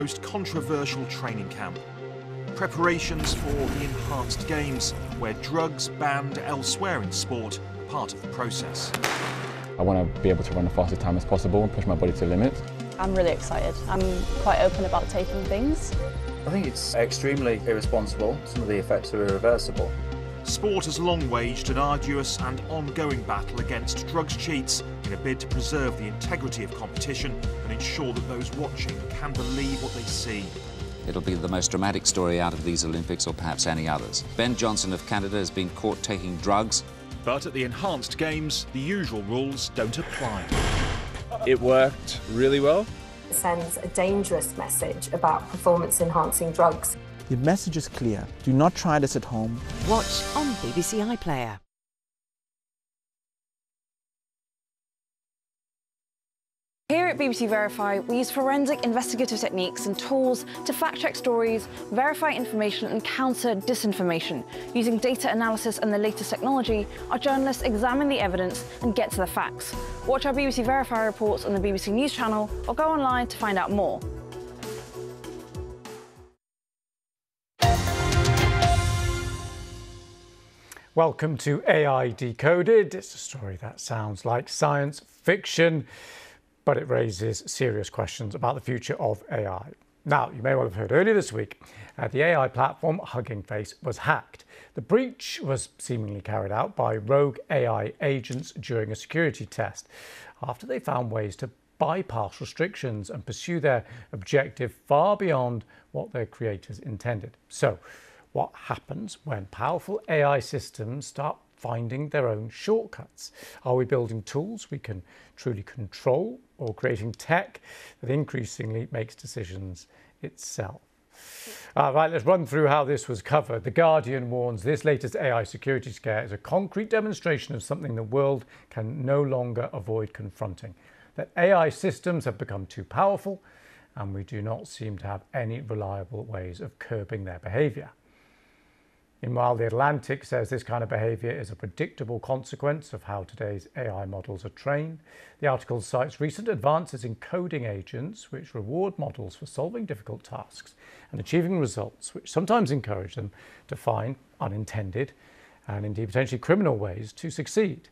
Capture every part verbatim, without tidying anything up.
most controversial training camp. Preparations for the Enhanced Games, where drugs banned elsewhere in sport are part of the process. I want to be able to run the fastest time as possible and push my body to the limit. I'm really excited. I'm quite open about taking things. I think it's extremely irresponsible. Some of the effects are irreversible. Sport has long waged an arduous and ongoing battle against drugs cheats in a bid to preserve the integrity of competition and ensure that those watching can believe what they see. It'll be the most dramatic story out of these Olympics, or perhaps any others. Ben Johnson of Canada has been caught taking drugs. But at the Enhanced Games, the usual rules don't apply. It worked really well. It sends a dangerous message about performance-enhancing drugs. The message is clear. Do not try this at home. Watch on B B C iPlayer. Here at B B C Verify, we use forensic investigative techniques and tools to fact-check stories, verify information and counter disinformation. Using data analysis and the latest technology, our journalists examine the evidence and get to the facts. Watch our B B C Verify reports on the B B C News channel or go online to find out more. Welcome to A I Decoded. It's a story that sounds like science fiction, but it raises serious questions about the future of A I. Now, you may well have heard earlier this week, uh, the A I platform Hugging Face was hacked. The breach was seemingly carried out by rogue A I agents during a security test, after they found ways to bypass restrictions and pursue their objective far beyond what their creators intended. So, what happens when powerful A I systems start finding their own shortcuts? Are we building tools we can truly control, or creating tech that increasingly makes decisions itself? All right, let's run through how this was covered. The Guardian warns this latest A I security scare is a concrete demonstration of something the world can no longer avoid confronting, that A I systems have become too powerful and we do not seem to have any reliable ways of curbing their behaviour. Meanwhile, The Atlantic says this kind of behaviour is a predictable consequence of how today's A I models are trained. The article cites recent advances in coding agents which reward models for solving difficult tasks and achieving results which sometimes encourage them to find unintended and indeed potentially criminal ways to succeed.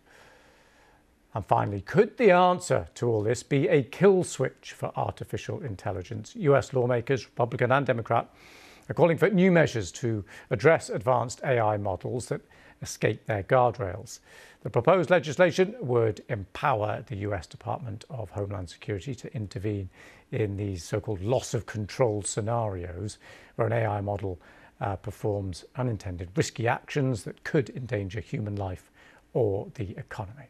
And finally, could the answer to all this be a kill switch for artificial intelligence? U S lawmakers, Republican and Democrat, are calling for new measures to address advanced A I models that escape their guardrails. The proposed legislation would empower the U S Department of Homeland Security to intervene in these so-called loss of control scenarios where an A I model uh, performs unintended risky actions that could endanger human life or the economy.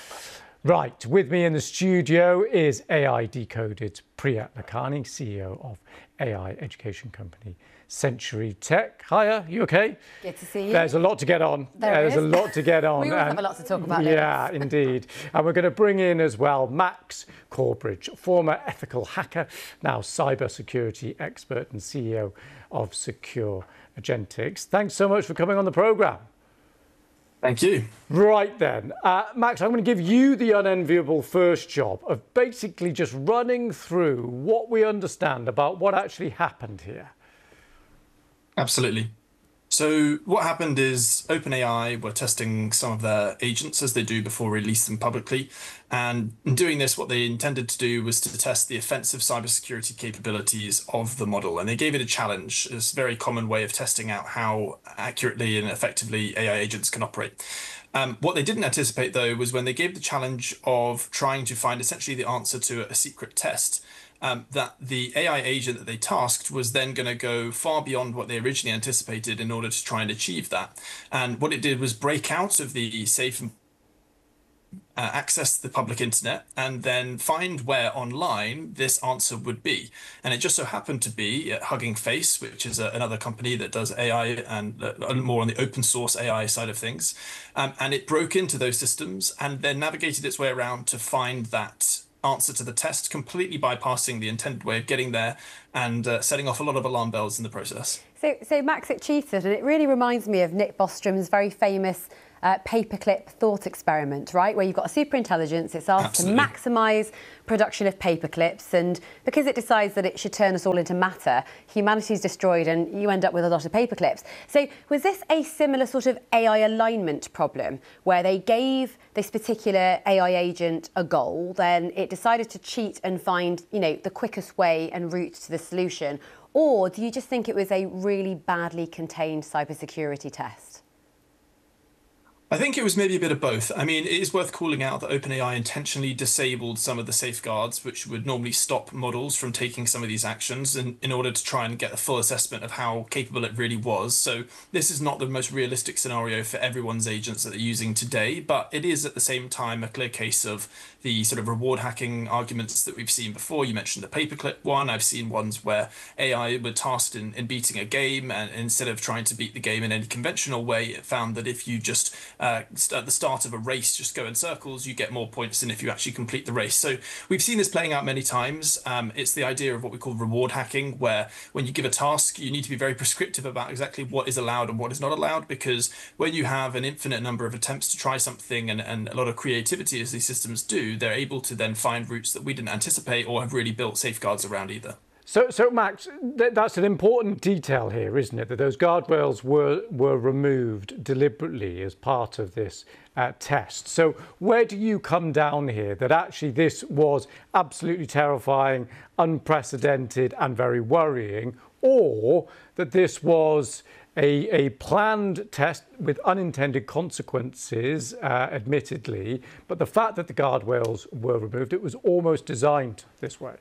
Right, with me in the studio is A I Decoded Priya Lakhani, C E O of A I education company Century Tech. Hiya, you okay? Good to see you. There's a lot to get on. There There's is. a lot to get on. We always have a lot to talk about. Yeah, indeed. And we're going to bring in as well Max Corbridge, former ethical hacker, now cybersecurity expert and C E O of Secure Agentics. Thanks so much for coming on the programme. Thank you. Right then, uh, Max, I'm going to give you the unenviable first job of basically just running through what we understand about what actually happened here. Absolutely. So what happened is OpenAI were testing some of their agents, as they do before releasing them publicly. And in doing this, what they intended to do was to test the offensive cybersecurity capabilities of the model. And they gave it a challenge. It's a very common way of testing out how accurately and effectively A I agents can operate. Um, what they didn't anticipate, though, was when they gave the challenge of trying to find essentially the answer to a secret test, Um, that the A I agent that they tasked was then going to go far beyond what they originally anticipated in order to try and achieve that. And what it did was break out of the safe, uh, access the public internet, and then find where online this answer would be. And it just so happened to be at Hugging Face, which is a, another company that does A I and uh, more on the open source A I side of things. Um, and it broke into those systems and then navigated its way around to find that answer to the test, completely bypassing the intended way of getting there and uh, setting off a lot of alarm bells in the process. So, so Max, it cheated, and it really reminds me of Nick Bostrom's very famous uh, paperclip thought experiment, right? Where you've got a super intelligence, it's asked Absolutely. to maximise production of paperclips, and because it decides that it should turn us all into matter, humanity is destroyed and you end up with a lot of paperclips. So was this a similar sort of A I alignment problem where they gave this particular A I agent a goal, then it decided to cheat and find, you know, the quickest way and route to the solution? Or do you just think it was a really badly contained cybersecurity test? I think it was maybe a bit of both. I mean, it is worth calling out that OpenAI intentionally disabled some of the safeguards which would normally stop models from taking some of these actions in, in order to try and get a full assessment of how capable it really was. So this is not the most realistic scenario for everyone's agents that they're using today, but it is at the same time a clear case of the sort of reward hacking arguments that we've seen before. You mentioned the paperclip one. I've seen ones where A I were tasked in, in beating a game, and instead of trying to beat the game in any conventional way, it found that if you just Uh, at the start of a race, just go in circles, you get more points than if you actually complete the race. So we've seen this playing out many times. Um, it's the idea of what we call reward hacking, where when you give a task, you need to be very prescriptive about exactly what is allowed and what is not allowed, because when you have an infinite number of attempts to try something and, and a lot of creativity as these systems do, they're able to then find routes that we didn't anticipate or have really built safeguards around either. So, so Max, th that's an important detail here, isn't it? That those guardrails were were removed deliberately as part of this uh, test. So, where do you come down here? That actually this was absolutely terrifying, unprecedented, and very worrying, or that this was a, a planned test with unintended consequences, uh, admittedly, but the fact that the guardrails were removed, it was almost designed this way.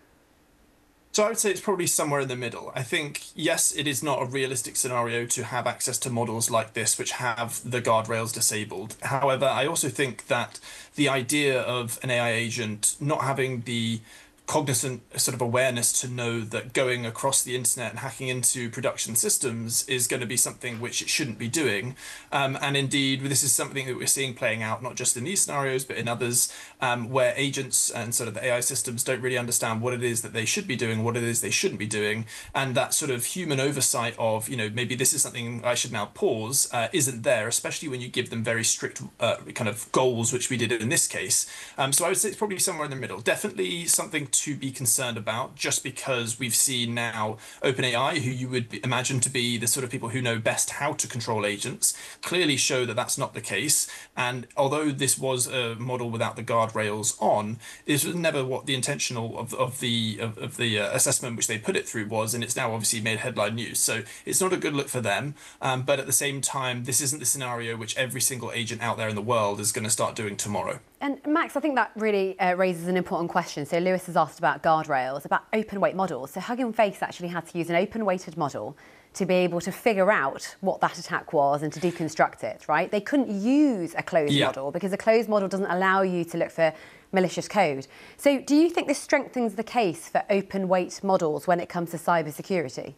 So I would say it's probably somewhere in the middle. I think, yes, it is not a realistic scenario to have access to models like this, which have the guardrails disabled. However, I also think that the idea of an A I agent not having the cognizant sort of awareness to know that going across the internet and hacking into production systems is going to be something which it shouldn't be doing. Um, and indeed, this is something that we're seeing playing out not just in these scenarios, but in others, um, where agents and sort of the A I systems don't really understand what it is that they should be doing, what it is they shouldn't be doing. And that sort of human oversight of, you know, maybe this is something I should now pause, uh, isn't there, especially when you give them very strict uh, kind of goals, which we did in this case. Um, so I would say it's probably somewhere in the middle. Definitely something to to be concerned about, just because we've seen now OpenAI, who you would imagine to be the sort of people who know best how to control agents, clearly show that that's not the case. And although this was a model without the guardrails on, this was never what the intentional of, of the of, of the uh, assessment which they put it through was, and it's now obviously made headline news. So it's not a good look for them. Um, but at the same time, this isn't the scenario which every single agent out there in the world is going to start doing tomorrow. And Max, I think that really uh, raises an important question. So Lewis has asked about guardrails, about open weight models. So Hugging Face actually had to use an open weighted model to be able to figure out what that attack was and to deconstruct it, right? They couldn't use a closed yeah. model because a closed model doesn't allow you to look for malicious code. So do you think this strengthens the case for open weight models when it comes to cybersecurity?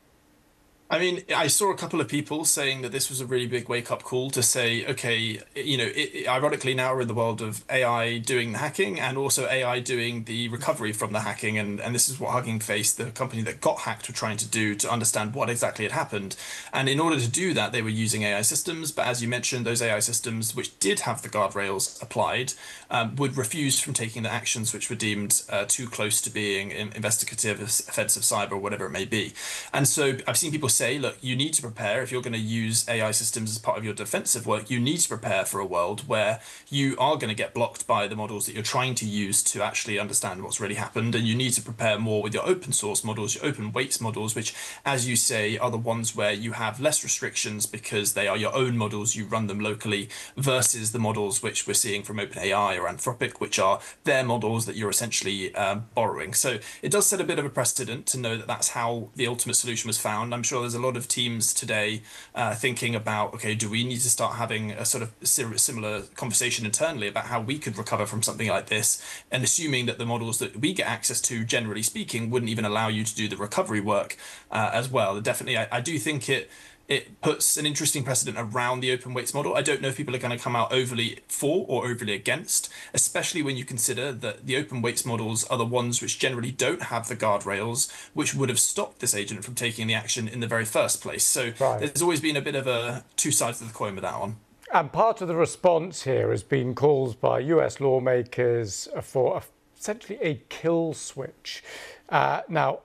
I mean, I saw a couple of people saying that this was a really big wake-up call to say, okay, you know, it, it, ironically now we're in the world of A I doing the hacking and also A I doing the recovery from the hacking. And, and this is what Hugging Face, the company that got hacked, were trying to do to understand what exactly had happened. And in order to do that, they were using A I systems. But as you mentioned, those A I systems, which did have the guardrails applied, um, would refuse from taking the actions which were deemed uh, too close to being investigative, offensive cyber, or whatever it may be. And so I've seen people say, Say, look, you need to prepare. If you're going to use A I systems as part of your defensive work, you need to prepare for a world where you are going to get blocked by the models that you're trying to use to actually understand what's really happened. And you need to prepare more with your open source models, your open weights models, which, as you say, are the ones where you have less restrictions because they are your own models, you run them locally, versus the models which we're seeing from OpenAI or Anthropic, which are their models that you're essentially um, borrowing. So it does set a bit of a precedent to know that that's how the ultimate solution was found. I'm sure there's a lot of teams today uh, thinking about, okay, do we need to start having a sort of similar conversation internally about how we could recover from something like this, and assuming that the models that we get access to, generally speaking, wouldn't even allow you to do the recovery work uh, as well. Definitely, I, I do think it it puts an interesting precedent around the open weights model. I don't know if people are going to come out overly for or overly against, especially when you consider that the open weights models are the ones which generally don't have the guardrails, which would have stopped this agent from taking the action in the very first place. So right. There's always been a bit of a two sides of the coin with that one. And part of the response here has been calls by U S lawmakers for essentially a kill switch. Uh, now,